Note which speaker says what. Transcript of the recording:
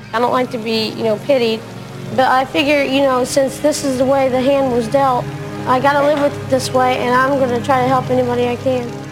Speaker 1: I don't like to be, pitied. But I figure, since this is the way the hand was dealt, I gotta live with it this way, and I'm gonna try to help anybody I can.